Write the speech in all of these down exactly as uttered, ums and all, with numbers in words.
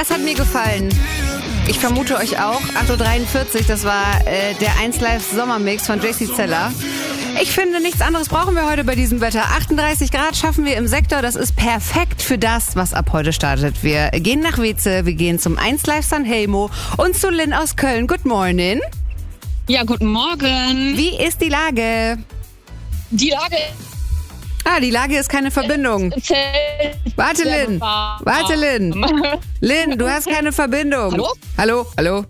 Das hat mir gefallen. Ich vermute euch auch. acht Uhr dreiundvierzig, das war äh, der eins Live Sommermix von J C Zeller. Ich finde, nichts anderes brauchen wir heute bei diesem Wetter. achtunddreißig Grad schaffen wir im Sektor. Das ist perfekt für das, was ab heute startet. Wir gehen nach Weeze, wir gehen zum eins Live San Helmo und zu Lynn aus Köln. Good morning. Ja, guten Morgen. Wie ist die Lage? Die Lage... Ah, die Lage ist keine Verbindung. Warte, Lynn. Warte, Lynn. Lynn, du hast keine Verbindung. Hallo? Hallo, hallo.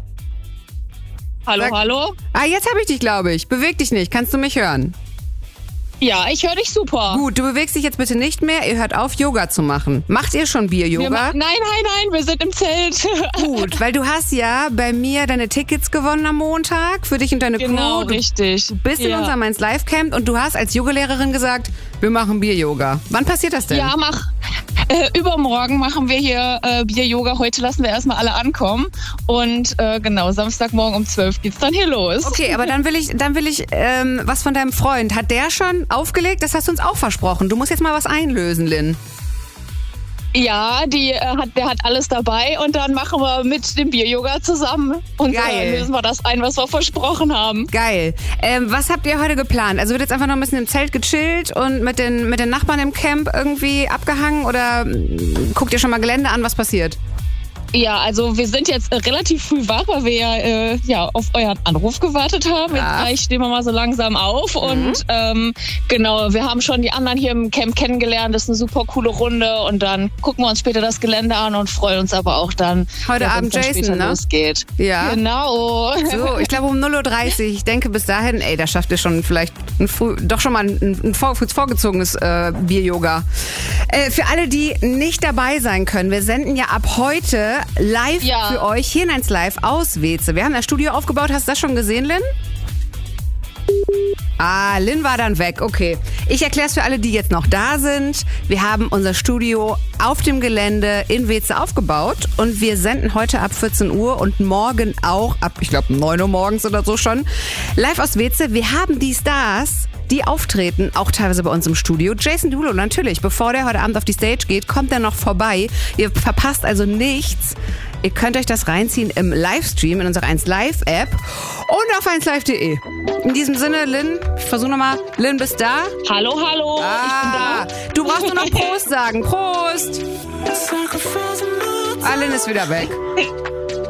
Hallo, Sag- hallo? Ah, jetzt habe ich dich, glaube ich. Beweg dich nicht. Kannst du mich hören? Ja, ich höre dich super. Gut, du bewegst dich jetzt bitte nicht mehr. Ihr hört auf, Yoga zu machen. Macht ihr schon Wir Bier-Yoga? ma- nein, nein, nein, wir sind im Zelt. Gut, weil du hast ja bei mir deine Tickets gewonnen am Montag für dich und deine Genau, Crew. Du richtig. bist in ja. unserem eins Live Camp und du hast als Yogalehrerin gesagt, wir machen Bier-Yoga. Wann passiert das denn? Ja, mach. Äh, übermorgen machen wir hier äh, Bier-Yoga. Heute lassen wir erstmal alle ankommen. Und äh, genau, Samstagmorgen um zwölf geht's dann hier los. Okay, aber dann will ich, dann will ich ähm, was von deinem Freund. Hat der schon aufgelegt? Das hast du uns auch versprochen. Du musst jetzt mal was einlösen, Lynn. Ja, die, äh, hat, der hat alles dabei und dann machen wir mit dem Bier-Yoga zusammen. Und Geil. äh, lösen wir das ein, was wir versprochen haben. Geil. Ähm, was habt ihr heute geplant? Also wird jetzt einfach noch ein bisschen im Zelt gechillt und mit den, mit den Nachbarn im Camp irgendwie abgehangen oder mm, guckt ihr schon mal Gelände an, was passiert? Ja, also wir sind jetzt äh, relativ früh wach, weil wir ja, äh, ja auf euren Anruf gewartet haben. Jetzt Ja. gleich stehen wir mal so langsam auf. Mhm. Und ähm, genau, wir haben schon die anderen hier im Camp kennengelernt. Das ist eine super coole Runde. Und dann gucken wir uns später das Gelände an und freuen uns aber auch dann, Heute ja, Abend wenn's dann Jason, später ne? losgeht. Ja. Genau. So, ich glaube um null Uhr dreißig. Ich denke bis dahin, ey, da schafft ihr schon vielleicht ein früh, doch schon mal ein, ein vor, vorgezogenes äh, Bier-Yoga. Äh, für alle, die nicht dabei sein können, wir senden ja ab heute live Ja. für euch hier in eins Live aus Weeze. Wir haben das Studio aufgebaut. Hast du das schon gesehen, Lynn? Ah, Lynn war dann weg. Okay. Ich erkläre es für alle, die jetzt noch da sind. Wir haben unser Studio auf dem Gelände in Weeze aufgebaut und wir senden heute ab vierzehn Uhr und morgen auch ab, ich glaube, neun Uhr morgens oder so schon, live aus Weeze. Wir haben die Stars, die auftreten, auch teilweise bei uns im Studio. Jason Derulo, natürlich. Bevor der heute Abend auf die Stage geht, kommt er noch vorbei. Ihr verpasst also nichts. Ihr könnt euch das reinziehen im Livestream in unserer eins Live App und auf eins live punkt de. In diesem Sinne, Lynn, ich versuche nochmal. Lynn, bist da? Hallo, hallo. Ah, Ich bin da. du brauchst nur noch Prost sagen. Prost! Ah, Lynn ist wieder weg.